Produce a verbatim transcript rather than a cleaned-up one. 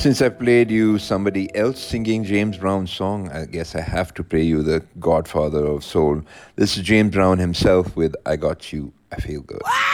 Since I played you somebody else singing James Brown's song, I guess I have to play you the godfather of soul. This is James Brown himself with I Got You, I Feel Good.